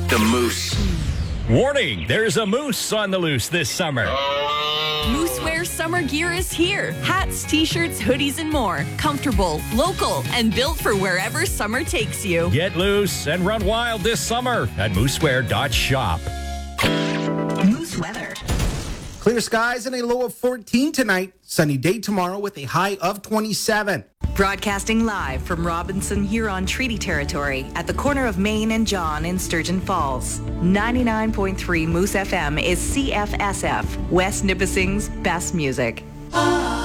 The Moose. Warning, there's a moose on the loose this summer. Moosewear summer gear is here. Hats, t-shirts, hoodies, and more. Comfortable, local, and built for wherever summer takes you. Get loose and run wild this summer at moosewear.shop. Moose weather. Clear skies and a low of 14 tonight. Sunny day tomorrow with a high of 27. Broadcasting live from Robinson Huron Treaty Territory at the corner of Main and John in Sturgeon Falls. 99.3 Moose FM is CFSF, West Nipissing's best music.